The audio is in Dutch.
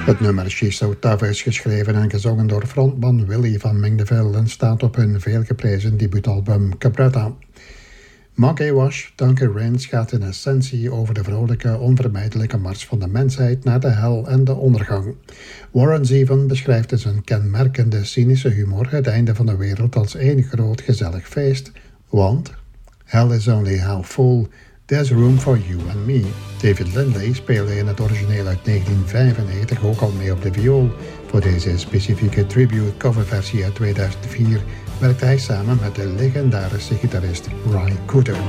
Het nummer She's So Tough is geschreven en gezongen door frontman Willie van Mindeville en staat op hun veelgeprezen debuutalbum Cabretta. Monkey Wash, Duncan Rains gaat in essentie over de vrolijke, onvermijdelijke mars van de mensheid naar de hel en de ondergang. Warren Zevon beschrijft in zijn kenmerkende cynische humor het einde van de wereld als één groot gezellig feest, want hell is only half full. There's room for you and me. David Lindley speelde in het origineel uit 1995 ook al mee op de viool. Voor deze specifieke tribute coverversie uit 2004 werkte hij samen met de legendarische gitarist Ry Cooder.